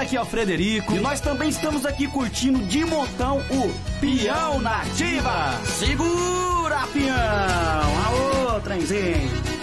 aqui é o Frederico. E nós também estamos aqui curtindo de montão o Peão na Ativa. Segura, peão! Aô, trenzinho!